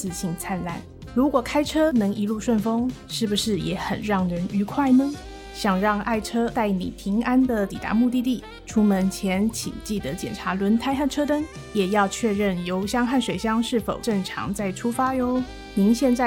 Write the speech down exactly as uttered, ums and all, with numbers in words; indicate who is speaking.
Speaker 1: 自信灿烂。如果开车能一路顺风，是不是也很让人愉快呢？想让爱车带你平安的抵达目的地，出门前请记得检查轮胎和车灯，也要确认油箱和水箱是否正常再出发哟。您现在